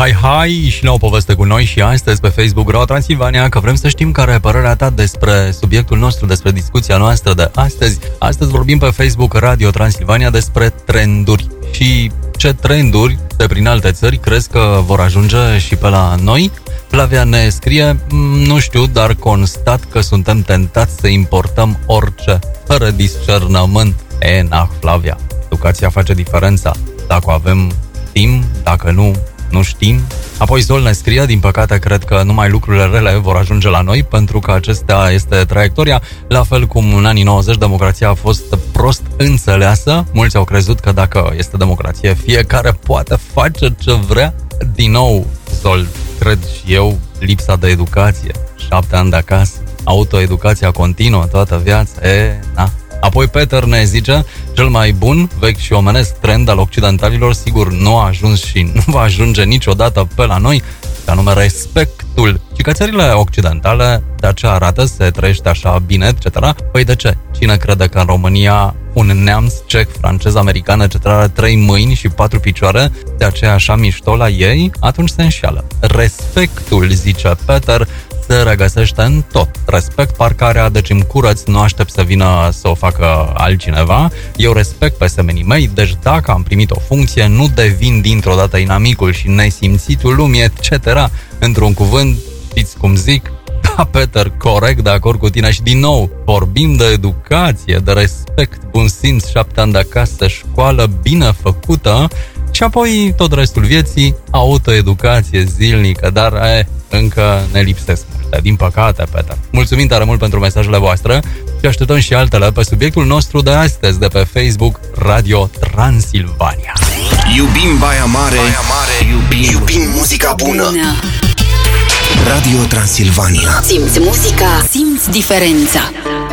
Hai și la o poveste cu noi și astăzi pe Facebook Radio Transilvania, că vrem să știm care e părerea ta despre subiectul nostru, despre discuția noastră de astăzi. Astăzi vorbim pe Facebook Radio Transilvania despre trenduri și ce trenduri de prin alte țări crezi că vor ajunge și pe la noi. Flavia ne scrie, nu știu, dar constat că suntem tentați să importăm orice, fără discernământ. Flavia, educația face diferența. Dacă avem timp, dacă nu știm. Apoi Zol ne scrie, din păcate cred că numai lucrurile rele vor ajunge la noi, pentru că acesta este traiectoria. La fel cum în anii 90 democrația a fost prost înțeleasă. Mulți au crezut că dacă este democrație, fiecare poate face ce vrea. Din nou, Zol, cred și eu, lipsa de educație, 7 ani de acasă, autoeducația continuă toată viața, Apoi Peter ne zice, cel mai bun, vechi și omenesc trend al occidentalilor, sigur nu a ajuns și nu va ajunge niciodată pe la noi, anume respectul. Și că țările occidentale de aceea arată, se trăiește așa bine, etc. Păi de ce? Cine crede că în România un neamț, cec, francez, american, etc. are 3 mâini și 4 picioare, de aceea așa mișto la ei? Atunci se înșeală. Respectul, zice Peter, se regăsește în tot. Respect parcarea, deci îmi curăț, nu aștept să vină să o facă altcineva. Eu respect pe semenii mei, deci dacă am primit o funcție, nu devin dintr-o dată inamicul și nesimțitul lumii, etc. Într-un cuvânt, știți cum zic? Da, Peter, corect, de acord cu tine. Și din nou, vorbim de educație, de respect, bun simț, 7 ani de acasă, școală bine făcută și apoi tot restul vieții, autoeducație zilnică, dar încă ne lipsesc multe, din păcate, Peter. Mulțumim tare mult pentru mesajele voastre și așteptăm și altele pe subiectul nostru de astăzi de pe Facebook Radio Transilvania. Iubim Baia Mare, iubim muzica bună. Radio Transilvania. Simți muzica, simți diferența.